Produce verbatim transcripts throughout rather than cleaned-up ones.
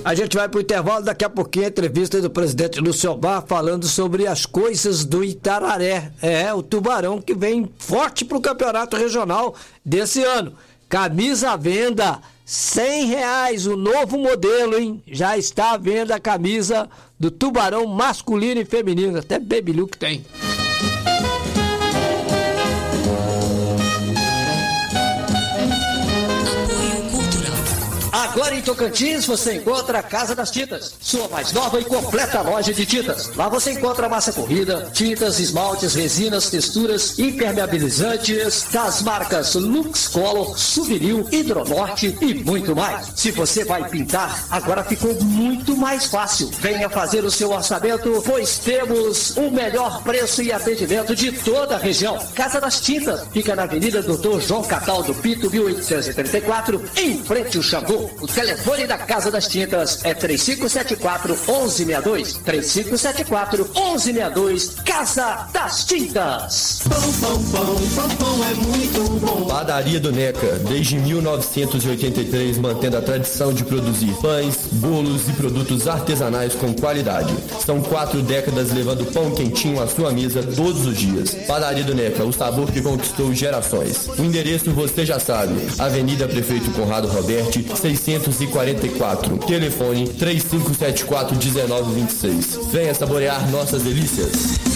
A gente vai pro intervalo, daqui a pouquinho a entrevista do presidente Lúcio Omar falando sobre as coisas do Itararé. É, o Tubarão que vem forte pro campeonato regional desse ano. Camisa à venda, cem reais, o novo modelo, hein? Já está à venda a camisa do Tubarão masculino e feminino, até Baby Luke tem. Agora em Tocantins você encontra a Casa das Tintas, sua mais nova e completa loja de tintas. Lá você encontra massa corrida, tintas, esmaltes, resinas, texturas, impermeabilizantes das marcas Lux Color, Souvenir, Hidronorte e muito mais. Se você vai pintar, agora ficou muito mais fácil. Venha fazer o seu orçamento, pois temos o melhor preço e atendimento de toda a região. Casa das Tintas fica na Avenida Doutor João Cataldo Pinto, mil oitocentos e trinta e quatro, em frente ao Xangô. O telefone da Casa das Tintas é três cinco sete quatro, um um seis dois. três cinco sete quatro, um um seis dois. Casa das Tintas. Pão, pão, pão, pão, pão é muito bom. Padaria do Neca, desde mil novecentos e oitenta e três, mantendo a tradição de produzir pães, bolos e produtos artesanais com qualidade. São quatro décadas levando pão quentinho à sua mesa todos os dias. Padaria do Neca, o sabor que conquistou gerações. O endereço você já sabe. Avenida Prefeito Conrado Roberti, seiscentos e quarenta e quatro. Telefone três cinco sete quatro, um nove dois seis. Venha saborear nossas delícias.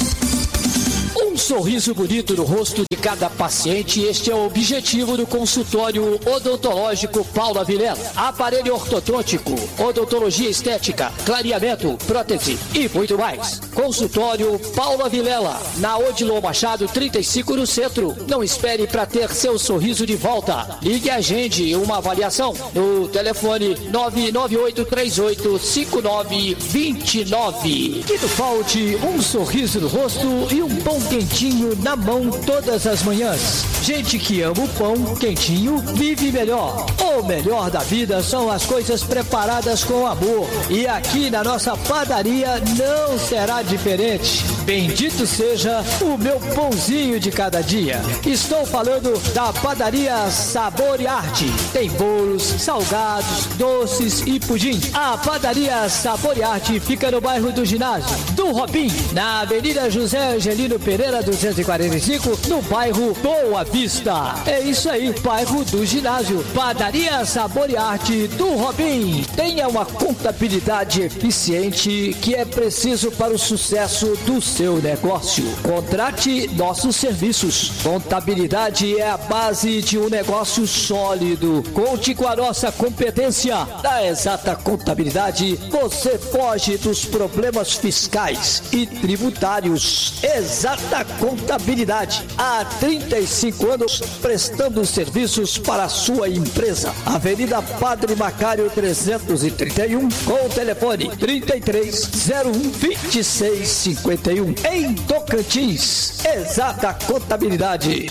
Um sorriso bonito no rosto de cada paciente, este é o objetivo do consultório odontológico Paula Vilela. Aparelho ortodôntico, odontologia estética, clareamento, prótese e muito mais. Consultório Paula Vilela, na Odilon Machado trinta e cinco no centro. Não espere para ter seu sorriso de volta. Ligue e agende uma avaliação no telefone nove nove oito três oito cinco nove dois nove. Que não falte um sorriso no rosto e um pão quentinho na mão todas as manhãs. Gente que ama o pão quentinho vive melhor. O melhor da vida são as coisas preparadas com amor. E aqui na nossa padaria não será diferente. Bendito seja o meu pãozinho de cada dia. Estou falando da padaria Sabor e Arte. Tem bolos, salgados, doces e pudim. A padaria Sabor e Arte fica no bairro do Ginásio do Robin, na Avenida José Angelino Pereira duzentos e quarenta e cinco, no bairro Boa Vista. É isso aí, bairro do Ginásio. Padaria Sabor e Arte do Robin. Tenha uma contabilidade eficiente que é preciso para o sucesso do seu negócio. Contrate nossos serviços. Contabilidade é a base de um negócio sólido. Conte com a nossa competência. Da Exata Contabilidade, você foge dos problemas fiscais e tributários. Exata Contabilidade, há trinta e cinco anos prestando serviços para a sua empresa. Avenida Padre Macário trezentos e trinta e um, com o telefone trinta e três zero um vinte e seis cinquenta e um, em Tocantins. Exata Contabilidade.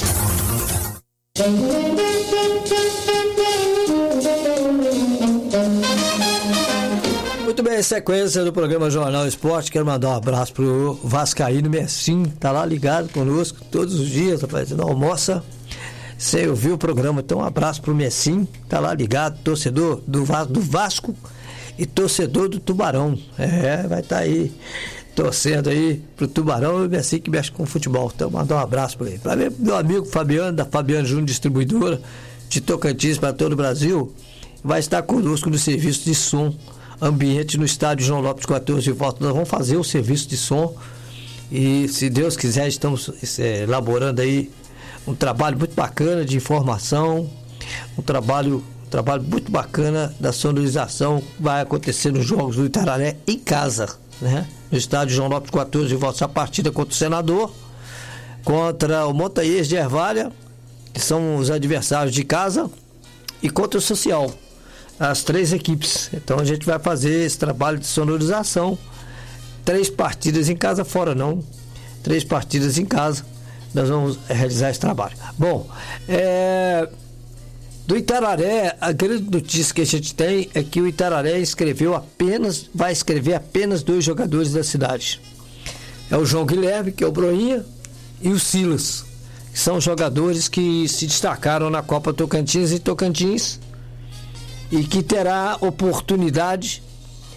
Muito bem, sequência do programa Jornal Esporte. Quero mandar um abraço pro Vascaíno Messim, tá lá ligado conosco todos os dias, rapaz, não almoça sem ouvir o programa. Então um abraço pro Messim, tá lá ligado, torcedor do, do Vasco e torcedor do Tubarão. É, vai estar tá aí torcendo aí pro Tubarão e o Messim que mexe com futebol. Então mandar um abraço para ele. Para meu amigo Fabiano, da Fabiano Júnior Distribuidora de Tocantins para todo o Brasil, vai estar conosco no serviço de som ambiente no estádio João Lopes quatorze de volta. Nós vamos fazer o serviço de som e, se Deus quiser, estamos é, elaborando aí um trabalho muito bacana de informação, um trabalho, um trabalho muito bacana da sonorização. Vai acontecer nos Jogos do Itararé em casa, né? No estádio João Lopes quatorze de volta. A partida contra o Senador, contra o Montanhês de Ervalha, que são os adversários de casa, e contra o Social, as três equipes. Então a gente vai fazer esse trabalho de sonorização, três partidas em casa, fora não, três partidas em casa, nós vamos realizar esse trabalho. Bom, é, do Itararé, a grande notícia que a gente tem é que o Itararé escreveu apenas, vai escrever apenas dois jogadores da cidade. É o João Guilherme, que é o Broinha, e o Silas, que são jogadores que se destacaram na Copa Tocantins e Tocantins, e que terá oportunidade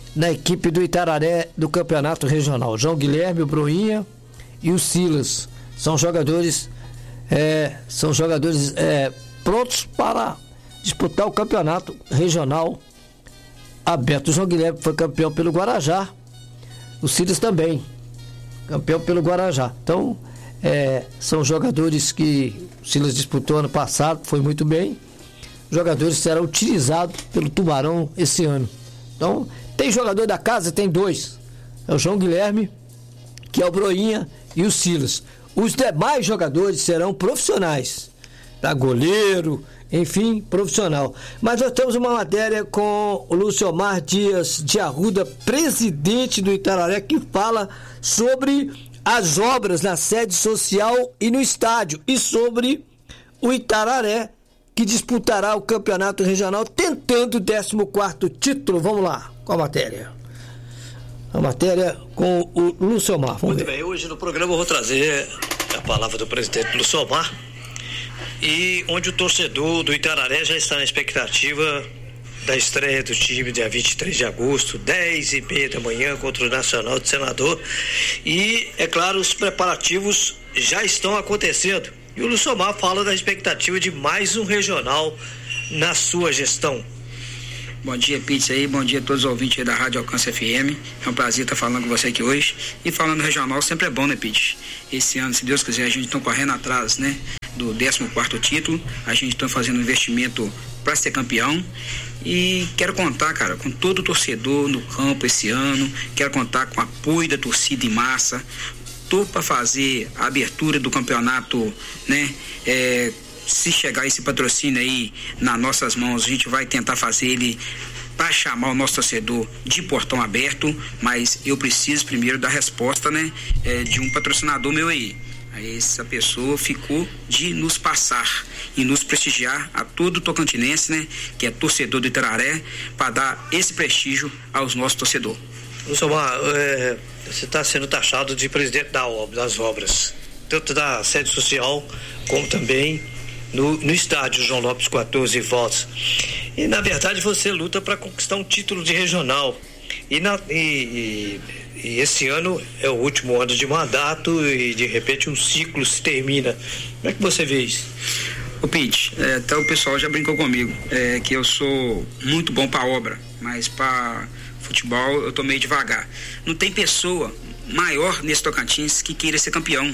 na equipe do Itararé do Campeonato Regional. João Guilherme, o Broinha e o Silas são jogadores é, são jogadores é, prontos para disputar o Campeonato Regional aberto. O João Guilherme foi campeão pelo Guarajá, o Silas também campeão pelo Guarajá. Então é, são jogadores que o Silas disputou ano passado, foi muito bem. Jogadores serão utilizados pelo Tubarão esse ano. Então tem jogador da casa, tem dois, é o João Guilherme, que é o Broinha, e o Silas. Os demais jogadores serão profissionais, para goleiro, enfim, profissional. Mas nós temos uma matéria com o Luciomar Dias de Arruda, presidente do Itararé, que fala sobre as obras na sede social e no estádio, e sobre o Itararé, que disputará o campeonato regional tentando o décimo quarto título. Vamos lá com a matéria. A matéria com o Luciomar. Vamos Muito ver. bem, hoje no programa eu vou trazer a palavra do presidente Luciomar, e onde o torcedor do Itararé já está na expectativa da estreia do time dia vinte e três de agosto, dez e meia da manhã, contra o Nacional de Senador. E, é claro, os preparativos já estão acontecendo. E o Luciomar fala da expectativa de mais um regional na sua gestão. Bom dia, Pizza aí, bom dia a todos os ouvintes aí da Rádio Alcance F M. É um prazer estar falando com você aqui hoje. E falando regional sempre é bom, né, Pizza? Esse ano, se Deus quiser, a gente está correndo atrás, né, do décimo quarto título. A gente está fazendo um investimento para ser campeão. E quero contar, cara, com todo o torcedor no campo esse ano. Quero contar com o apoio da torcida em massa. Estou para fazer a abertura do campeonato, né? É, se chegar esse patrocínio aí nas nossas mãos, a gente vai tentar fazer ele para chamar o nosso torcedor de portão aberto, mas eu preciso primeiro da resposta, né? É, de um patrocinador meu aí. Aí essa pessoa ficou de nos passar e nos prestigiar a todo o tocantinense, né? Que é torcedor do Itararé, para dar esse prestígio aos nossos torcedores. Luciomar, é, você está sendo taxado de presidente da obra, das obras, tanto da sede social como também no, no estádio João Lopes quatorze voltas. E na verdade você luta para conquistar um título de regional. E, na, e, e, e esse ano é o último ano de mandato e de repente um ciclo se termina. Como é que você vê isso? Ô Pete, é, até o pessoal já brincou comigo, é, que eu sou muito bom para obra, mas para futebol eu tô meio devagar. Não tem pessoa maior nesse Tocantins que queira ser campeão.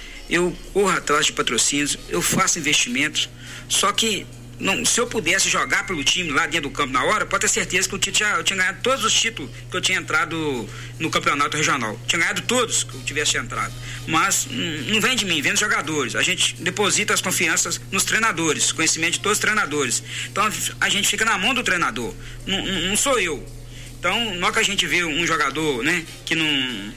Eu corro atrás de patrocínios, eu faço investimentos, só que não, se eu pudesse jogar pelo time lá dentro do campo na hora, pode ter certeza que eu tinha, eu tinha ganhado todos os títulos que eu tinha entrado no campeonato regional. Tinha ganhado todos que eu tivesse entrado. Mas hum, não vem de mim, vem dos jogadores. A gente deposita as confianças nos treinadores, conhecimento de todos os treinadores. Então a gente fica na mão do treinador, não, não, não sou eu. Então, na hora que a gente vê um jogador, né, que não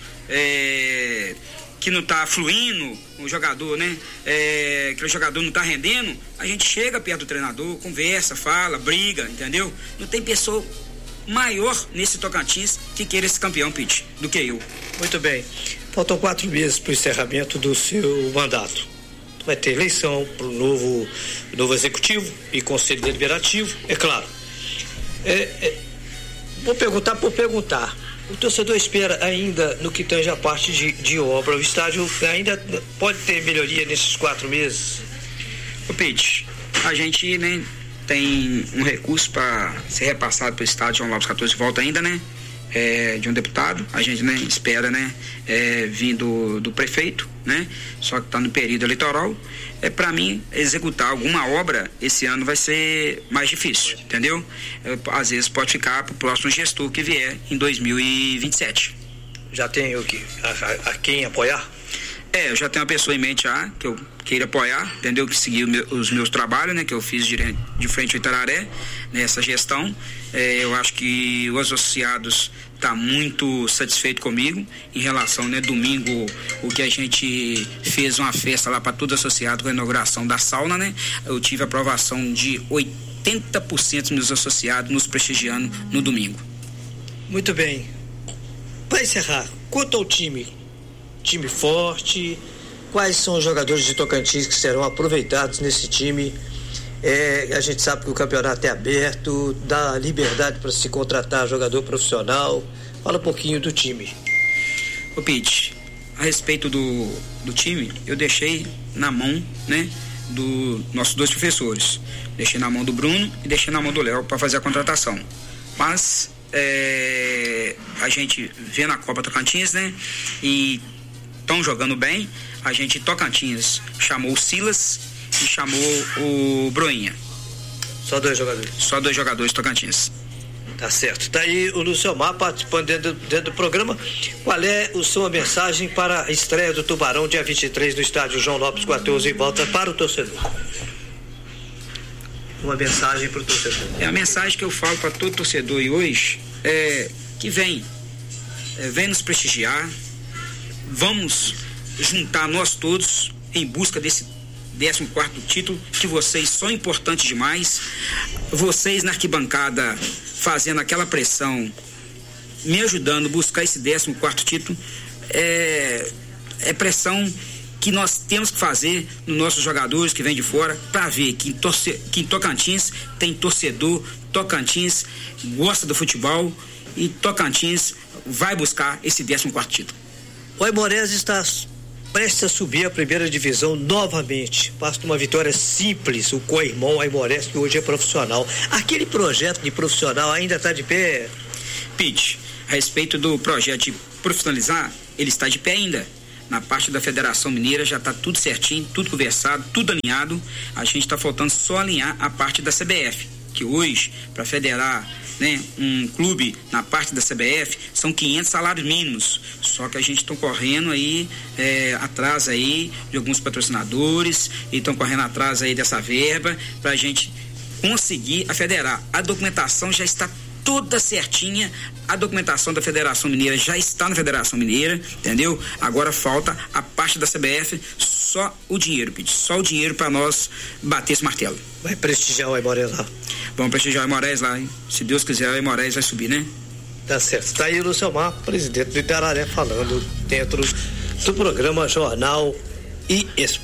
é, que não tá fluindo, o jogador, né, é, que o jogador não tá rendendo, a gente chega perto do treinador, conversa, fala, briga, entendeu? Não tem pessoa maior nesse Tocantins que queira esse campeão, Pete, do que eu. Muito bem. Faltam quatro meses para o encerramento do seu mandato. Vai ter eleição para o novo, novo executivo e conselho deliberativo, é claro. É... é Vou perguntar por perguntar. O torcedor espera ainda no que tange a parte de, de obra. O estádio ainda pode ter melhoria nesses quatro meses? Ô Pete, a gente, né, tem um recurso para ser repassado para o estádio João Lopes quatorze volta ainda, né? É, de um deputado. A gente, né, espera, né, é, vindo do prefeito, né? Só que está no período eleitoral. É, para mim, executar alguma obra esse ano vai ser mais difícil, entendeu? É, às vezes pode ficar para o próximo gestor que vier em dois mil e vinte e sete. Já tem o que? A, a, a quem apoiar? É, eu já tenho uma pessoa em mente já, que eu queira apoiar, entendeu? Que seguir meu, os meus trabalhos, né? Que eu fiz de, de frente ao Itararé, nessa gestão. É, eu acho que os associados tá muito satisfeito comigo em relação, né, domingo, o que a gente fez uma festa lá para todo associado com a inauguração da sauna, né? Eu tive aprovação de oitenta por cento dos meus associados nos prestigiando no domingo. Muito bem. Para encerrar, quanto ao time, time forte, quais são os jogadores de Tocantins que serão aproveitados nesse time É, a gente sabe que o campeonato é aberto, dá liberdade para se contratar jogador profissional. Fala um pouquinho do time. Ô Pete, a respeito do, do time, eu deixei na mão, né, dos nossos dois professores. Deixei na mão do Bruno e deixei na mão do Léo para fazer a contratação. Mas é, a gente vê na Copa Tocantins, né, e estão jogando bem. A gente Tocantins chamou o Silas e chamou o Broinha. Só dois jogadores? Só dois jogadores Tocantins. Tá certo. Tá aí o Luciomar participando dentro, dentro do programa. Qual é a sua mensagem para a estreia do Tubarão, dia vinte e três, no estádio João Lopes quatorze, em volta para o torcedor? Uma mensagem para o torcedor. É a mensagem que eu falo para todo torcedor e hoje é que vem, é, vem nos prestigiar. Vamos juntar nós todos em busca desse décimo quarto título, que vocês são importantes demais. Vocês na arquibancada fazendo aquela pressão, me ajudando a buscar esse décimo quarto título, é, é pressão que nós temos que fazer nos nossos jogadores que vêm de fora, para ver que em, torce, que em Tocantins tem torcedor, Tocantins gosta do futebol e Tocantins vai buscar esse décimo quarto título. O Aimorés está prestes a subir a primeira divisão novamente. Basta uma vitória simples, o co-irmão Aimorés, que hoje é profissional. Aquele projeto de profissional ainda está de pé? Pete, a respeito do projeto de profissionalizar, ele está de pé ainda. Na parte da Federação Mineira já está tudo certinho, tudo conversado, tudo alinhado. A gente está faltando só alinhar a parte da C B F, que hoje, para federar, né, um clube na parte da C B F, são quinhentos salários mínimos. Só que a gente está correndo aí é, atrás aí de alguns patrocinadores e estão correndo atrás aí dessa verba para a gente conseguir a federar. A documentação já está toda certinha, a documentação da Federação Mineira já está na Federação Mineira, entendeu? Agora falta a parte da C B F, só o dinheiro, Pete, só o dinheiro para nós bater esse martelo. Vai prestigiar o Aimorés lá. Vamos prestigiar o Aimorés lá, hein? Se Deus quiser, o Aimorés vai subir, né? Tá certo. Tá aí o Luciomar, presidente do Itararé, falando dentro do programa Jornal e Expo.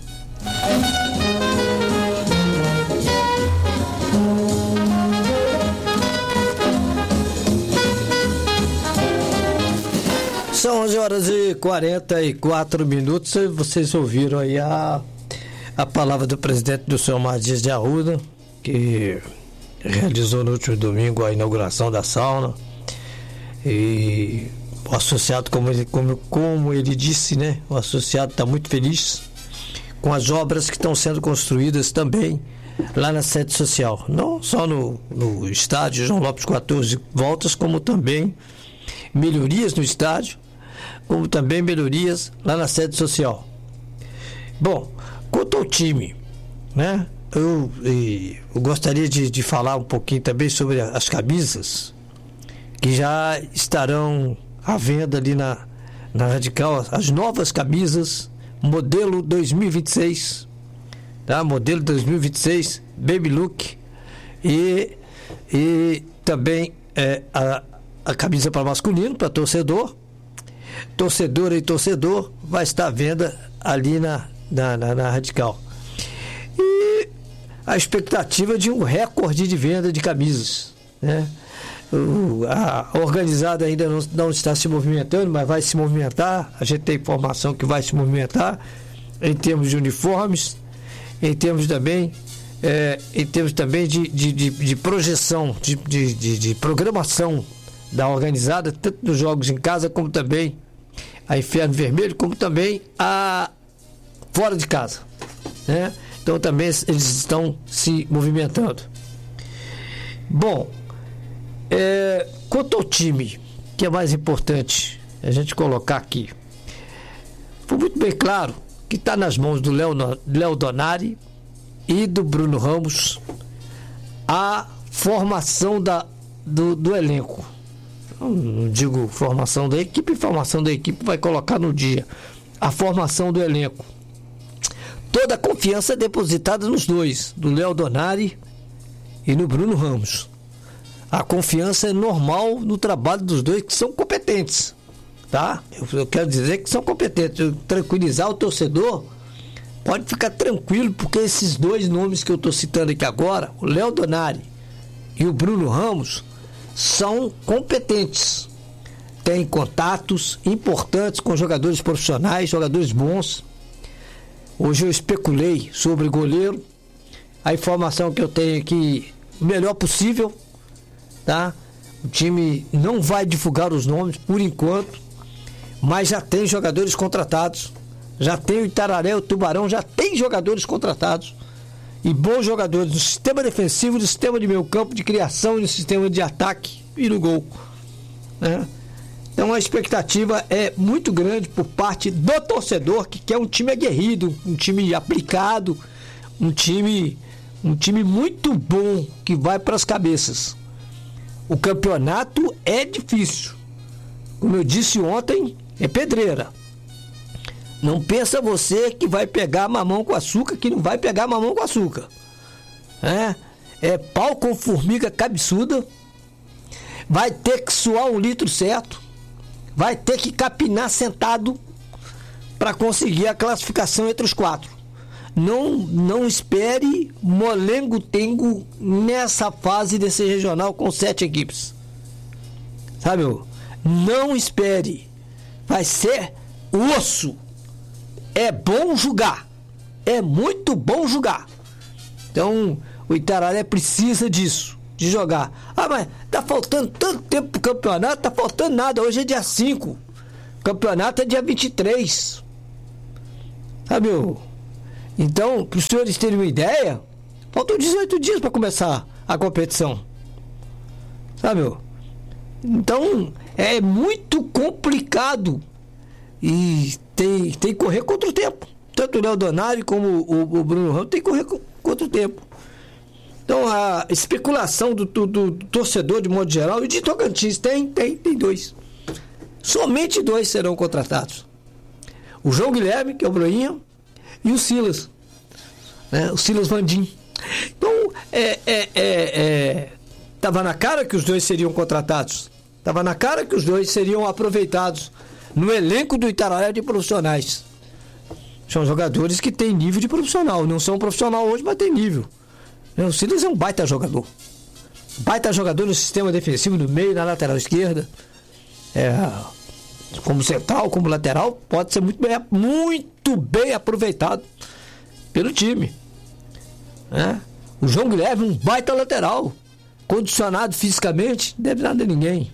São onze horas e quarenta e quatro minutos e vocês ouviram aí a, a palavra do presidente do Luciomar Dias de Arruda, que realizou no último domingo a inauguração da sauna. E o associado, como ele, como, como ele disse, né? O associado está muito feliz com as obras que estão sendo construídas também lá na sede social. Não só no, no estádio João Lopes quatorze voltas, como também melhorias no estádio, como também melhorias lá na sede social. Bom, quanto ao time, né? Eu, eu gostaria de, de falar um pouquinho também sobre as camisas que já estarão à venda ali na, na Radical, as novas camisas modelo dois mil e vinte e seis, tá? Modelo dois mil e vinte e seis Baby Look e, e também é, a, a camisa para masculino, para torcedor, torcedora e torcedor, vai estar à venda ali na, na, na, na Radical. E a expectativa de um recorde de venda de camisas, né? O, a organizada ainda não, não está se movimentando, mas vai se movimentar. A gente tem informação que vai se movimentar em termos de uniformes, em termos também é, em termos também de, de, de, de projeção, de, de, de, de programação da organizada, tanto nos jogos em casa como também a Inferno Vermelho, como também a fora de casa, né? Então também eles estão se movimentando. Bom, É, quanto ao time, que é mais importante a gente colocar aqui, foi muito bem claro que está nas mãos do Léo, Léo Donari e do Bruno Ramos a formação da, do, do elenco. Não, não digo formação da equipe, formação da equipe vai colocar no dia a formação do elenco. Toda a confiança é depositada nos dois, do Léo Donari e no Bruno Ramos. A confiança é normal no trabalho dos dois, que são competentes, tá? Eu, eu quero dizer que são competentes. Eu, tranquilizar o torcedor, pode ficar tranquilo, porque esses dois nomes que eu estou citando aqui agora, o Léo Donari e o Bruno Ramos, são competentes. Têm contatos importantes com jogadores profissionais, jogadores bons. Hoje eu especulei sobre goleiro. A informação que eu tenho aqui, o melhor possível, tá? O time não vai divulgar os nomes por enquanto, mas já tem jogadores contratados. Já tem o Itararé, o Tubarão, já tem jogadores contratados. E bons jogadores no sistema defensivo, no sistema de meio campo, de criação, no sistema de ataque e no gol, né? Então a expectativa é muito grande por parte do torcedor, que quer um time aguerrido, um time aplicado, um time, um time muito bom, que vai para as cabeças. O campeonato é difícil. Como eu disse ontem, é pedreira. Não pensa você que vai pegar mamão com açúcar, que não vai pegar mamão com açúcar. É, é pau com formiga cabeçuda. Vai ter que suar um litro certo. Vai ter que capinar sentado para conseguir a classificação entre os quatro. Não, não espere molengo-tengo nessa fase desse regional com sete equipes. Sabe? Não espere. Vai ser osso. É bom jogar. É muito bom jogar. Então, o Itararé precisa disso, de jogar. Ah, mas tá faltando tanto tempo pro campeonato, tá faltando nada. Hoje é dia cinco. O campeonato é dia vinte e três. Sabe? Então, para os senhores terem uma ideia, faltam dezoito dias para começar a competição. Sabe? Então, é muito complicado. E tem, tem que correr contra o tempo. Tanto o Léo Donari como o, o Bruno Ramos tem que correr contra o tempo. Então a especulação do, do, do torcedor de modo geral, e de Tocantins, tem, tem, tem dois. Somente dois serão contratados. O João Guilherme, que é o Broinha, e o Silas. Né? O Silas Vandim. Então, é, é, é, é, tava na cara que os dois seriam contratados. Tava na cara que os dois seriam aproveitados no elenco do Itararé de profissionais. São jogadores que têm nível de profissional. Não são profissional hoje, mas tem nível. O Silas é um baita jogador. Baita jogador no sistema defensivo, no meio, na lateral esquerda. É, como central, como lateral, pode ser muito bem, muito bem aproveitado pelo time. É. O João Guilherme, um baita lateral. Condicionado fisicamente, não deve nada a ninguém.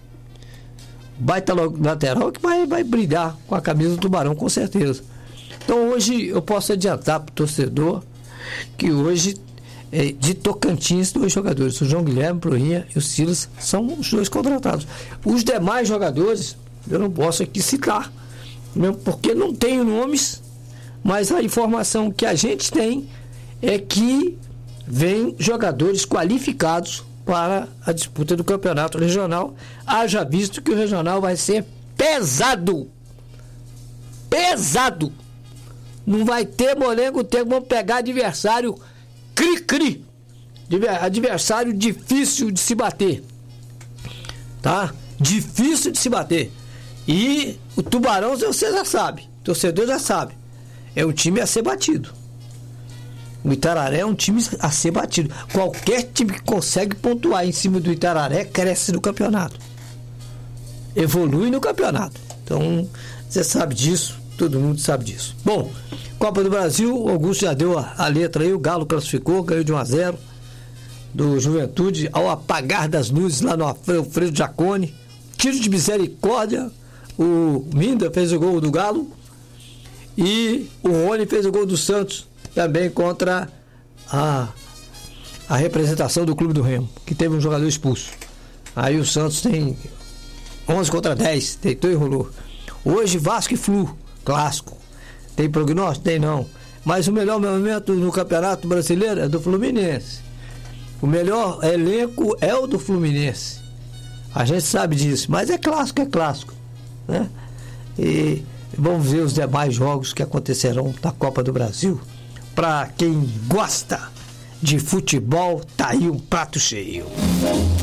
Baita lateral que vai, vai brilhar com a camisa do Tubarão, com certeza. Então hoje eu posso adiantar para o torcedor que hoje é, de Tocantins, dois jogadores, o João Guilherme, o Proinha e o Silas, são os dois contratados. Os demais jogadores eu não posso aqui citar, mesmo porque não tenho nomes, mas a informação que a gente tem é que vem jogadores qualificados para a disputa do campeonato regional, haja visto que o regional vai ser pesado. Pesado. Não vai ter molengo, tem, vamos pegar adversário cri-cri. Adversário difícil de se bater. Tá? Difícil de se bater. E o Tubarão, você já sabe, o torcedor já sabe, é um time a ser batido. O Itararé é um time a ser batido. Qualquer time que consegue pontuar em cima do Itararé cresce no campeonato. Evolui no campeonato. Então, você sabe disso, todo mundo sabe disso. Bom, Copa do Brasil, o Augusto já deu a, a letra aí, o Galo classificou, ganhou de um a zero do Juventude ao apagar das luzes lá no Alfredo Jacone. Tiro de misericórdia, o Minda fez o gol do Galo e o Rony fez o gol do Santos, também contra a, a representação do Clube do Remo, que teve um jogador expulso. Aí o Santos tem onze contra dez, deitou e rolou. Hoje Vasco e Flu, clássico. Tem prognóstico? Tem não. Mas o melhor momento no Campeonato Brasileiro é do Fluminense. O melhor elenco é o do Fluminense. A gente sabe disso, mas é clássico, é clássico, né? E vamos ver os demais jogos que acontecerão na Copa do Brasil. Para quem gosta de futebol, tá aí um prato cheio.